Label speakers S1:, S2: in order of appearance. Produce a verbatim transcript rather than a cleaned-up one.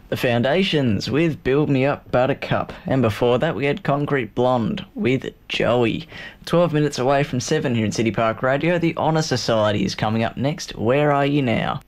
S1: The Foundations with Build Me Up Buttercup. And before that we had Concrete Blonde with Joey. twelve minutes away from seven here in City Park Radio. The Honour Society is coming up next. Where are you now?